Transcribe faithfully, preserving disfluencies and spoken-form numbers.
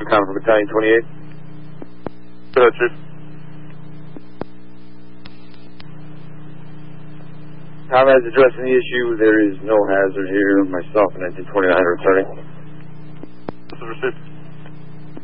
Counter for Battalion twenty-eight. Go ahead, Chief. Tom has addressed the issue. There is no hazard here. Myself and engine twenty-nine are returning. This is received.